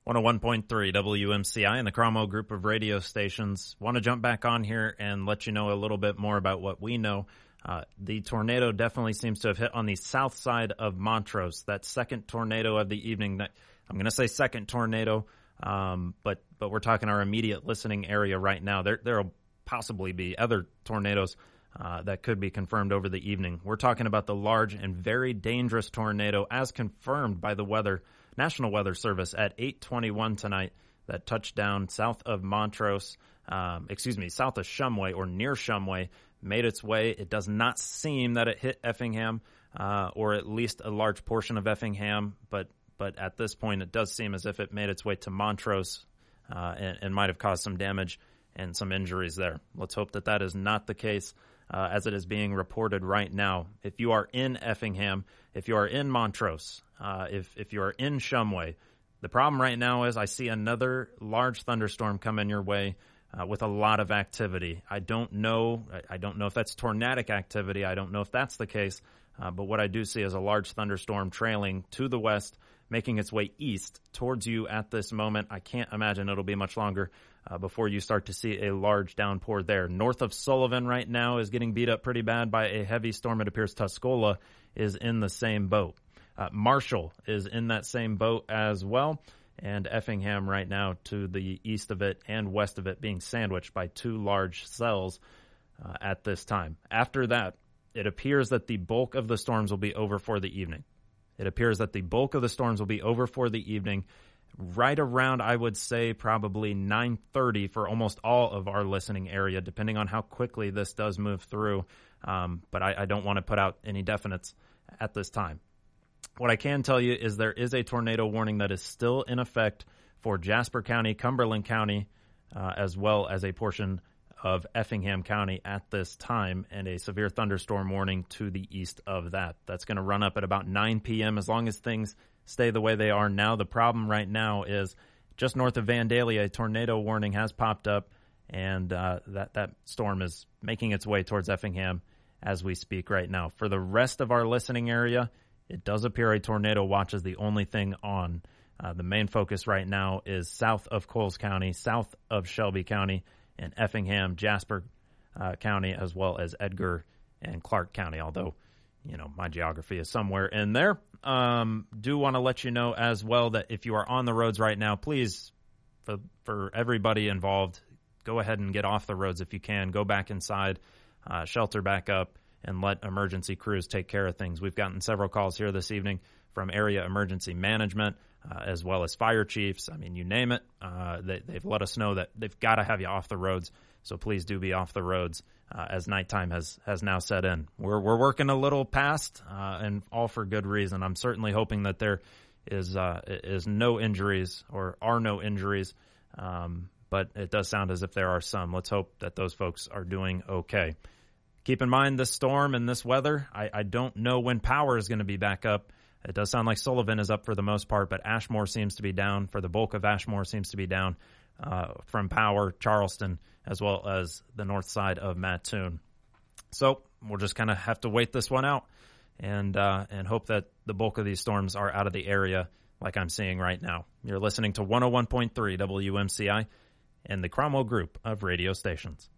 101.3 WMCI and the Cromwell Group of radio stations. Want to jump back on here and let you know a little bit more about what we know. The tornado definitely seems to have hit on the south side of Montrose. That second tornado of the evening. I'm going to say second tornado, but we're talking our immediate listening area right now. There will possibly be other tornadoes that could be confirmed over the evening. We're talking about the large and very dangerous tornado as confirmed by the National Weather Service at 8:21 tonight that touched down south of Montrose, south of Shumway or near Shumway, made its way. It does not seem that it hit Effingham or at least a large portion of Effingham, but at this point it does seem as if it made its way to Montrose and might have caused some damage and some injuries there. Let's hope that is not the case as it is being reported right now. If you are in Effingham, if you are in Montrose, if you are in Shumway, the problem right now is I see another large thunderstorm coming your way with a lot of activity. I don't know if that's tornadic activity. I don't know if that's the case, but what I do see is a large thunderstorm trailing to the west, making its way east towards you at this moment. I can't imagine it'll be much longer before you start to see a large downpour there. North of Sullivan right now is getting beat up pretty bad by a heavy storm. It appears Tuscola is in the same boat. Marshall is in that same boat as well, and Effingham right now to the east of it and west of it being sandwiched by two large cells at this time. After that, it appears that the bulk of the storms will be over for the evening. Right around, I would say, probably 9:30 for almost all of our listening area, depending on how quickly this does move through. But I don't want to put out any definites at this time. What I can tell you is there is a tornado warning that is still in effect for Jasper County, Cumberland County, as well as a portion of Effingham County at this time, and a severe thunderstorm warning to the east of that. That's going to run up at about 9 p.m. as long as things stay the way they are now. The problem right now is just north of Vandalia, a tornado warning has popped up, and that storm is making its way towards Effingham as we speak right now. For the rest of our listening area, it does appear a tornado watch is the only thing on. The main focus right now is south of Coles County, south of Shelby County, and Effingham, Jasper County, as well as Edgar and Clark County, although, my geography is somewhere in there. Do want to let you know as well that if you are on the roads right now, please, for everybody involved, go ahead and get off the roads if you can. Go back inside, shelter back up, and let emergency crews take care of things. We've gotten several calls here this evening from area emergency management, as well as fire chiefs. I mean, you name it. They've let us know that they've got to have you off the roads, so please do be off the roads as nighttime has now set in. We're working a little past, and all for good reason. I'm certainly hoping that there is no injuries or are no injuries, but it does sound as if there are some. Let's hope that those folks are doing okay. Keep in mind this storm and this weather. I don't know when power is going to be back up. It does sound like Sullivan is up for the most part, but Ashmore seems to be down. For the bulk of Ashmore seems to be down from power, Charleston, as well as the north side of Mattoon. So we'll just kind of have to wait this one out and hope that the bulk of these storms are out of the area like I'm seeing right now. You're listening to 101.3 WMCI and the Cromwell Group of radio stations.